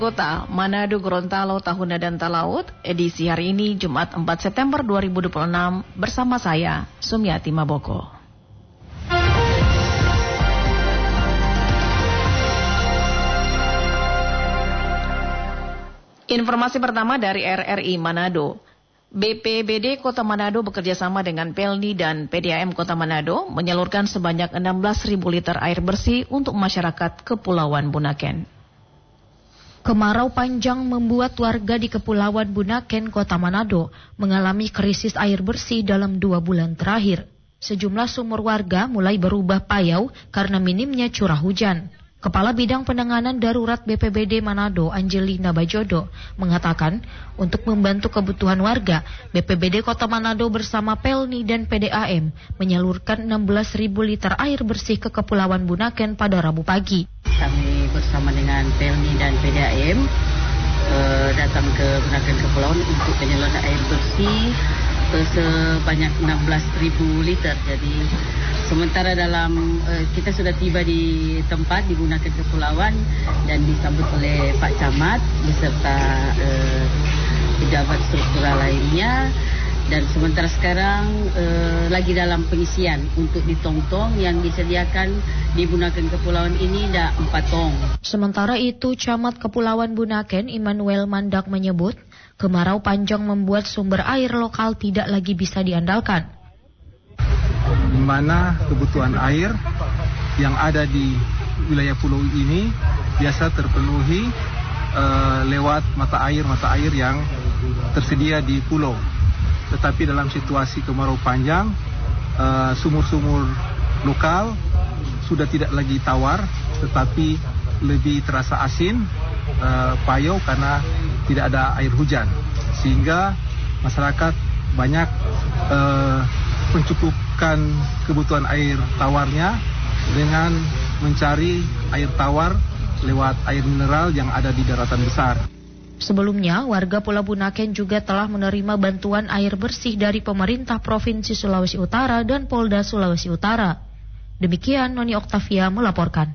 Kota Manado, Gorontalo, Tahuna dan Talaut, edisi hari ini Jumat 4 September 2026 bersama saya, Sumiati Maboko. Informasi pertama dari RRI Manado. BPBD Kota Manado bekerjasama dengan Pelni dan PDAM Kota Manado menyalurkan sebanyak 16.000 liter air bersih untuk masyarakat Kepulauan Bunaken. Kemarau panjang membuat warga di Kepulauan Bunaken, Kota Manado, mengalami krisis air bersih dalam 2 bulan terakhir. Sejumlah sumur warga mulai berubah payau karena minimnya curah hujan. Kepala Bidang Penanganan Darurat BPBD Manado, Angelina Bajodo, mengatakan untuk membantu kebutuhan warga, BPBD Kota Manado bersama Pelni dan PDAM menyalurkan 16.000 liter air bersih ke Kepulauan Bunaken pada Rabu pagi. Kami bersama dengan Pelni dan PDAM datang ke Bunaken Kepulauan untuk penyaluran air bersih sebanyak 16.000 liter. Jadi sementara kita sudah tiba di tempat di Bunaken Kepulauan dan disambut oleh Pak Camat beserta pejabat struktural lainnya. Dan sementara sekarang lagi dalam pengisian untuk di tong-tong yang disediakan di Bunaken Kepulauan ini ada 4 tong. Sementara itu, Camat Kepulauan Bunaken Immanuel Mandak menyebut, kemarau panjang membuat sumber air lokal tidak lagi bisa diandalkan. Di mana kebutuhan air yang ada di wilayah pulau ini biasa terpenuhi lewat mata air yang tersedia di pulau. Tetapi dalam situasi kemarau panjang, sumur-sumur lokal sudah tidak lagi tawar, tetapi lebih terasa asin, payau karena tidak ada air hujan. Sehingga masyarakat banyak mencukupkan kebutuhan air tawarnya dengan mencari air tawar lewat air mineral yang ada di daratan besar. Sebelumnya, warga Pulau Bunaken juga telah menerima bantuan air bersih dari pemerintah Provinsi Sulawesi Utara dan Polda Sulawesi Utara. Demikian Noni Oktavia melaporkan.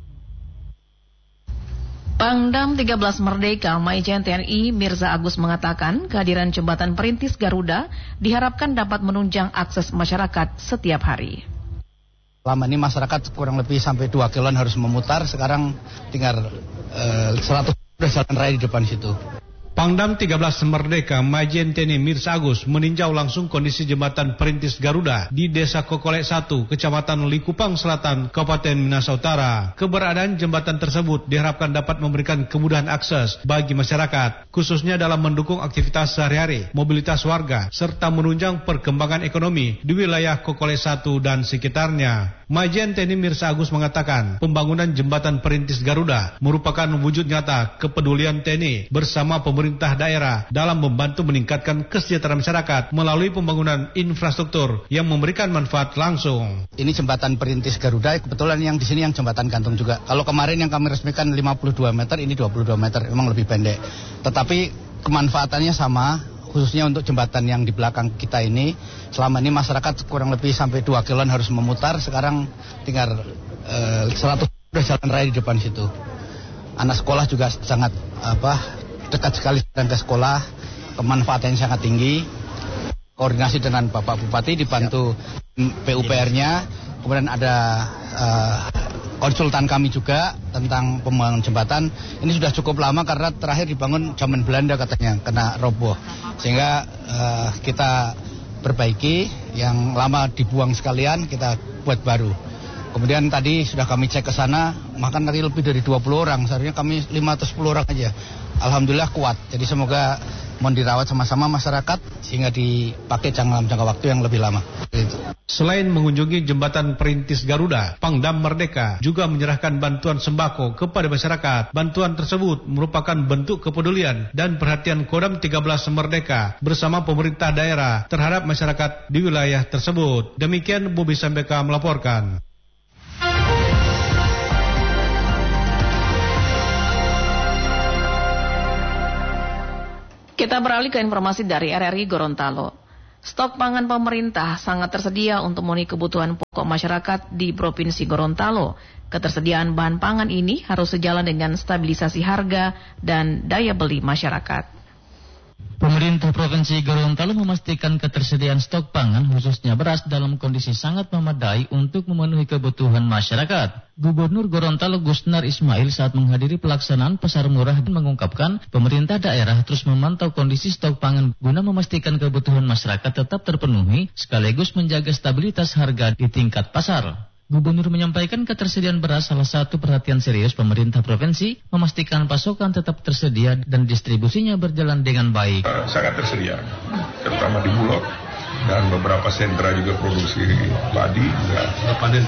Pangdam 13 Merdeka Maijen TNI Mirza Agus mengatakan kehadiran jembatan perintis Garuda diharapkan dapat menunjang akses masyarakat setiap hari. Lama ini masyarakat kurang lebih sampai 2 km harus memutar, sekarang tinggal 100 udah jalan raya di depan situ. Pangdam 13 Merdeka Maijen TNI Mirza Agus meninjau langsung kondisi jembatan perintis Garuda di Desa Kokolek 1, Kecamatan Likupang Selatan, Kabupaten Minahasa Utara. Keberadaan jembatan tersebut diharapkan dapat memberikan kemudahan akses bagi masyarakat, khususnya dalam mendukung aktivitas sehari-hari, mobilitas warga, serta menunjang perkembangan ekonomi di wilayah Kokolek 1 dan sekitarnya. Maijen TNI Mirza Agus mengatakan pembangunan jembatan perintis Garuda merupakan wujud nyata kepedulian TNI bersama pemerintah daerah dalam membantu meningkatkan kesejahteraan masyarakat melalui pembangunan infrastruktur yang memberikan manfaat langsung. Ini jembatan perintis Garuda, kebetulan yang di sini yang jembatan gantung juga. Kalau kemarin yang kami resmikan 52 meter, ini 22 meter, memang lebih pendek. Tetapi kemanfaatannya sama, khususnya untuk jembatan yang di belakang kita ini. Selama ini masyarakat kurang lebih sampai 2 km harus memutar, sekarang tinggal 100 udah jalan raya di depan situ. Anak sekolah juga sangat dekat sekali dengan ke sekolah, kemanfaatannya sangat tinggi. Koordinasi dengan Bapak Bupati dibantu PUPR-nya, kemudian ada konsultan kami juga tentang pembangunan jembatan. Ini sudah cukup lama karena terakhir dibangun zaman Belanda katanya, kena roboh. Sehingga kita perbaiki, yang lama dibuang sekalian kita buat baru. Kemudian tadi sudah kami cek ke sana, makan tadi lebih dari 20 orang, seharusnya kami 5-10 orang aja. Alhamdulillah kuat, jadi semoga mohon dirawat sama-sama masyarakat sehingga dipakai dalam jangka waktu yang lebih lama. Selain mengunjungi jembatan perintis Garuda, Pangdam Merdeka juga menyerahkan bantuan sembako kepada masyarakat. Bantuan tersebut merupakan bentuk kepedulian dan perhatian Kodam 13 Merdeka bersama pemerintah daerah terhadap masyarakat di wilayah tersebut. Demikian Bobi Sambeka melaporkan. Kita beralih ke informasi dari RRI Gorontalo. Stok pangan pemerintah sangat tersedia untuk memenuhi kebutuhan pokok masyarakat di Provinsi Gorontalo. Ketersediaan bahan pangan ini harus sejalan dengan stabilisasi harga dan daya beli masyarakat. Pemerintah Provinsi Gorontalo memastikan ketersediaan stok pangan khususnya beras dalam kondisi sangat memadai untuk memenuhi kebutuhan masyarakat. Gubernur Gorontalo Gusnar Ismail saat menghadiri pelaksanaan pasar murah mengungkapkan pemerintah daerah terus memantau kondisi stok pangan guna memastikan kebutuhan masyarakat tetap terpenuhi sekaligus menjaga stabilitas harga di tingkat pasar. Gubernur menyampaikan ketersediaan beras salah satu perhatian serius pemerintah provinsi, memastikan pasokan tetap tersedia dan distribusinya berjalan dengan baik. Sangat tersedia, terutama di Bulog dan beberapa sentra juga produksi padi juga panen.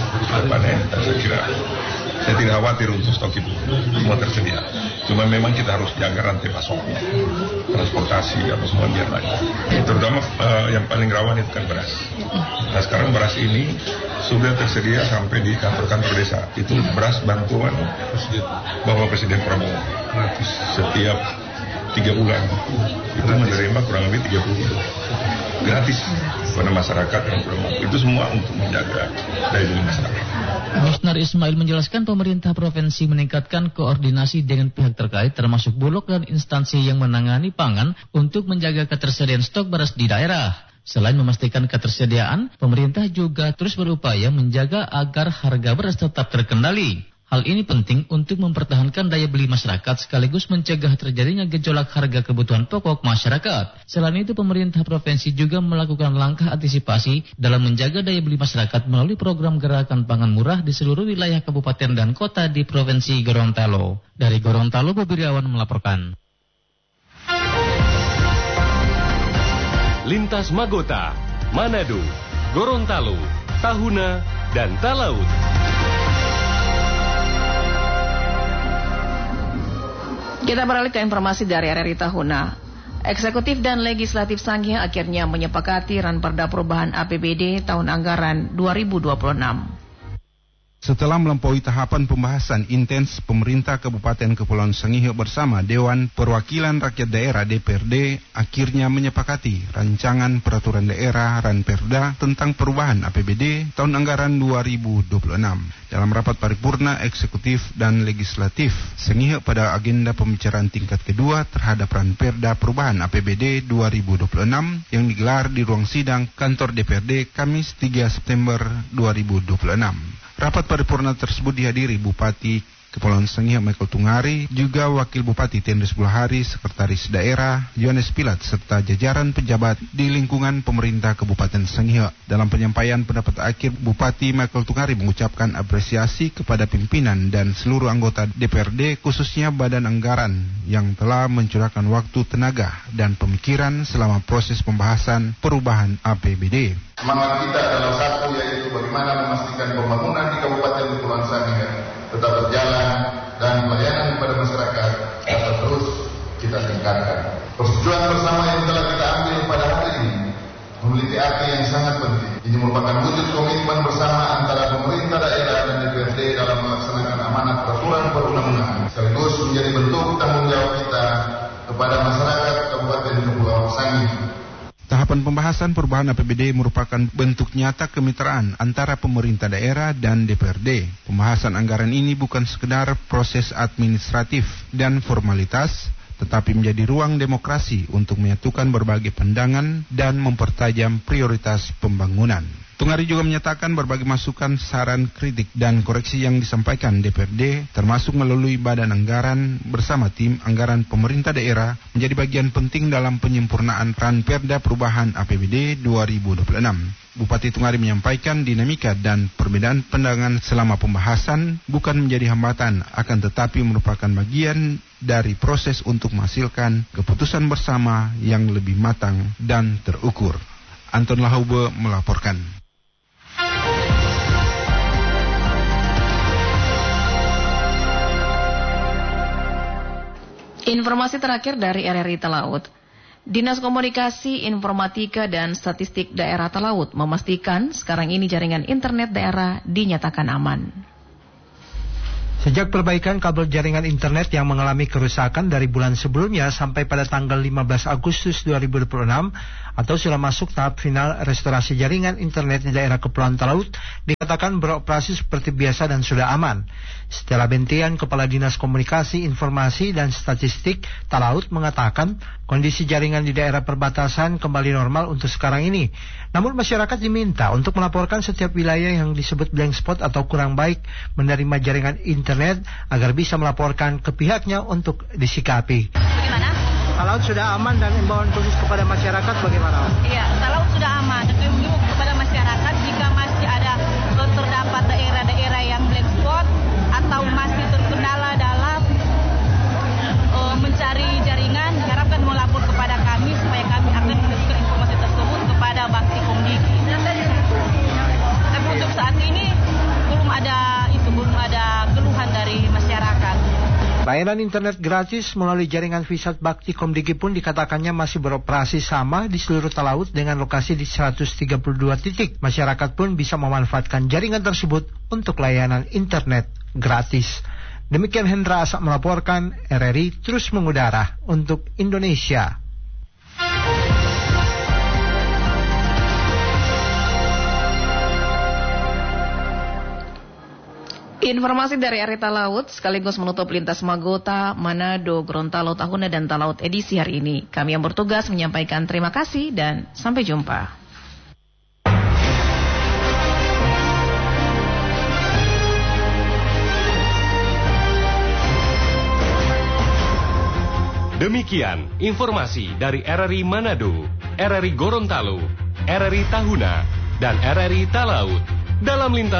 Saya tidak khawatir untuk stok itu, semua tersedia. Cuma memang kita harus jaga rantai pasoknya, transportasi atau semua biar lancar. Terutama yang paling rawan itu kan beras. Nah sekarang beras ini sudah tersedia sampai di kantor-kantor desa. Itu beras bantuan Bapak Presiden Prabowo setiap 3 bulan. Itu menerima kurang lebih 30 gratis kepada masyarakat yang kurang mampu. Itu semua untuk menjaga daya beli masyarakat. Gusnar Ismail menjelaskan pemerintah provinsi meningkatkan koordinasi dengan pihak terkait termasuk Bulog dan instansi yang menangani pangan untuk menjaga ketersediaan stok beras di daerah. Selain memastikan ketersediaan, pemerintah juga terus berupaya menjaga agar harga beras tetap terkendali. Hal ini penting untuk mempertahankan daya beli masyarakat sekaligus mencegah terjadinya gejolak harga kebutuhan pokok masyarakat. Selain itu, pemerintah provinsi juga melakukan langkah antisipasi dalam menjaga daya beli masyarakat melalui program gerakan pangan murah di seluruh wilayah kabupaten dan kota di Provinsi Gorontalo. Dari Gorontalo, Bobi Riawan melaporkan. Lintas Magota, Manado, Gorontalo, Tahuna, dan Talaut. Kita beralih ke informasi dari RRI Tahuna. Eksekutif dan Legislatif Sangihe akhirnya menyepakati Ranperda Perubahan APBD tahun anggaran 2026. Setelah melampaui tahapan pembahasan intens, pemerintah Kabupaten Kepulauan Sangihe bersama Dewan Perwakilan Rakyat Daerah DPRD akhirnya menyepakati rancangan peraturan daerah Ranperda tentang perubahan APBD tahun anggaran 2026. Dalam rapat paripurna eksekutif dan legislatif Sangihe pada agenda pembicaraan tingkat kedua terhadap Ranperda perubahan APBD 2026 yang digelar di ruang sidang kantor DPRD Kamis 3 September 2026. Rapat paripurna tersebut dihadiri Bupati Kepulauan Sangihe Michael Tungari, juga Wakil Bupati Tendus Bulahari, Sekretaris Daerah Yohanes Pilat, serta jajaran pejabat di lingkungan pemerintah Kabupaten Sangihe. Dalam penyampaian pendapat akhir, Bupati Michael Tungari mengucapkan apresiasi kepada pimpinan dan seluruh anggota DPRD, khususnya Badan Anggaran, yang telah mencurahkan waktu, tenaga, dan pemikiran selama proses pembahasan perubahan APBD. Semangat kita adalah satu, yaitu bagaimana memastikan pembangunan di Kabupaten Kepulauan Sangihe tetap berjalan dan pelayanan kepada masyarakat dapat terus kita tingkatkan. Persetujuan bersama yang telah kita ambil pada hari ini memiliki arti yang sangat penting. Ini merupakan wujud komitmen bersama antara pemerintah daerah dan DPRD dalam melaksanakan amanat peraturan perundang-undangan, sekaligus menjadi bentuk tanggung jawab kita kepada masyarakat Kabupaten Kepulauan Sangihe. Tahapan pembahasan perubahan APBD merupakan bentuk nyata kemitraan antara pemerintah daerah dan DPRD. Pembahasan anggaran ini bukan sekedar proses administratif dan formalitas, tetapi menjadi ruang demokrasi untuk menyatukan berbagai pandangan dan mempertajam prioritas pembangunan. Tungari juga menyatakan berbagai masukan, saran, kritik, dan koreksi yang disampaikan DPRD, termasuk melalui Badan Anggaran bersama tim anggaran pemerintah daerah, menjadi bagian penting dalam penyempurnaan Ranperda Perubahan APBD 2026. Bupati Tungari menyampaikan dinamika dan perbedaan pandangan selama pembahasan bukan menjadi hambatan, akan tetapi merupakan bagian dari proses untuk menghasilkan keputusan bersama yang lebih matang dan terukur. Anton Lahaube melaporkan. Informasi terakhir dari RRI Talaut. Dinas Komunikasi, Informatika, dan Statistik Daerah Talaut memastikan sekarang ini jaringan internet daerah dinyatakan aman. Sejak perbaikan kabel jaringan internet yang mengalami kerusakan dari bulan sebelumnya sampai pada tanggal 15 Agustus 2026 atau sudah masuk tahap final restorasi jaringan internet di daerah Kepulauan Talaut, dikatakan beroperasi seperti biasa dan sudah aman. Setelah Bentian, Kepala Dinas Komunikasi, Informasi dan Statistik Talaut mengatakan kondisi jaringan di daerah perbatasan kembali normal untuk sekarang ini. Namun masyarakat diminta untuk melaporkan setiap wilayah yang disebut blank spot atau kurang baik menerima jaringan internet agar bisa melaporkan ke pihaknya untuk disikapi. Bagaimana? Talaut sudah aman dan imbauan khusus kepada masyarakat bagaimana? Iya, Talaut sudah aman. Dan imbauan kepada masyarakat jika masih ada terdapat daerah-daerah yang blank spot atau masih terkendala dalam mencari jaringan, diharapkan melapor kepada kami supaya kami akan memberikan informasi tersebut kepada Bakti Komdigi. Tapi untuk saat ini belum ada keluhan dari masyarakat. Layanan internet gratis melalui jaringan Visat Bakti Komdigi pun dikatakannya masih beroperasi sama di seluruh Talaut dengan lokasi di 132 titik. Masyarakat pun bisa memanfaatkan jaringan tersebut untuk layanan internet gratis. Demikian Hendra Asak melaporkan, RRI terus mengudara untuk Indonesia. Informasi dari RRI Talaut sekaligus menutup lintas Magota, Manado, Gorontalo, Tahuna, dan Talaut edisi hari ini. Kami yang bertugas menyampaikan terima kasih dan sampai jumpa. Demikian informasi dari RRI Manado, RRI Gorontalo, RRI Tahuna, dan RRI Talaut dalam lintas